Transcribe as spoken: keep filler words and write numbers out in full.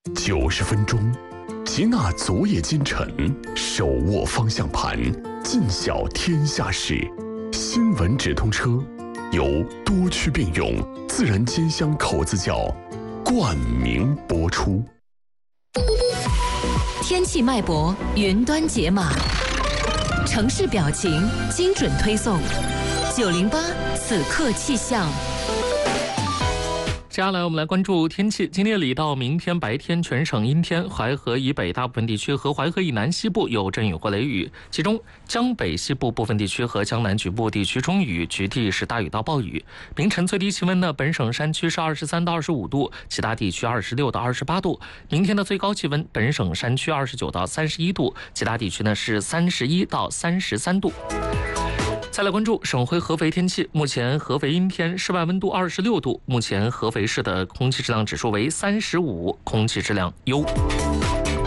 九十分钟，集纳昨夜今晨，手握方向盘，尽晓天下事。新闻直通车，由多区并用自然煎香口子窖冠名播出。 天气脉搏，云端解码，城市表情，精准推送。九零八此刻气象。 接下来我们来关注天气。今天里到明天白天全省阴天，淮河以北大部分地区和淮河以南西部有阵雨或雷雨，其中江北西部部分地区和江南局部地区中雨，局地是大雨到暴雨。明晨最低气温呢，本省山区是二十三到二十五度，其他地区二十六到二十八度。明天的最高气温，本省山区二十九到三十一度，其他地区呢是三十一到三十三度。再来关注省会合肥天气，目前合肥阴天，室外温度二十六度，目前合肥市的空气质量指数为三十五，空气质量优。